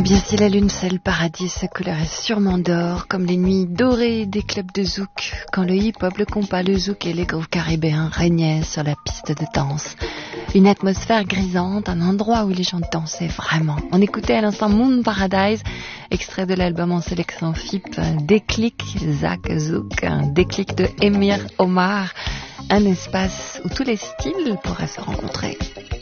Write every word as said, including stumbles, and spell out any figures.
Eh bien, si la lune c'est le paradis, sa couleur est sûrement d'or, comme les nuits dorées des clubs de zouk, quand le hip-hop, le compas, le zouk et les grooves caribéens régnaient sur la piste de danse. Une atmosphère grisante, un endroit où les gens dansaient vraiment. On écoutait à l'instant Moon Paradise, extrait de l'album en sélection F I P, un déclic Zak Zouk, un déclic de Emir Omar, un espace où tous les styles pourraient se rencontrer.